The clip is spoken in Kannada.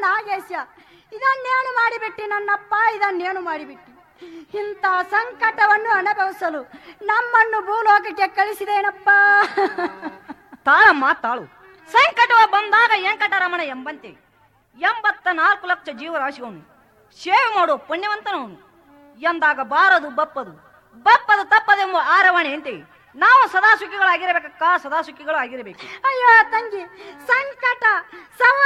ನಾಗೇಶ, ಇದನ್ನೇನು ಮಾಡಿಬಿಟ್ಟಿ ನನ್ನಪ್ಪ, ಇದನ್ನೇನು ಮಾಡಿಬಿಟ್ಟಿ? ಇಂಥ ಸಂಕಟವನ್ನು ಅನುಭವಿಸಲು ನಮ್ಮನ್ನು ಭೂಲೋಕಕ್ಕೆ ಕಳಿಸಿದೇನಪ್ಪ. ತಾಳಮ್ಮ ತಾಳು. ಸಂಕಟವ ಬಂದಾಗ ವೆಂಕಟರಮಣ ಎಂಬಂತೆ 84 ಲಕ್ಷ ಜೀವರಾಶಿಯವನು ಸೇವೆ ಮಾಡುವ ಪುಣ್ಯವಂತನವನು ಎಂದಾಗ ಬಾರದು ಬಪ್ಪದು, ಬಪ್ಪದು ತಪ್ಪದೆಂಬ ಆರವಣೆಯಂತೆ ನಾವು ಸದಾ ಸುಖಿಗಳಾಗಿರಬೇಕಕ್ಕ, ಸದಾ ಸುಖಿಗಳು ಆಗಿರಬೇಕು. ಅಯ್ಯೋ ತಂಗಿ, ಸಂಕಟ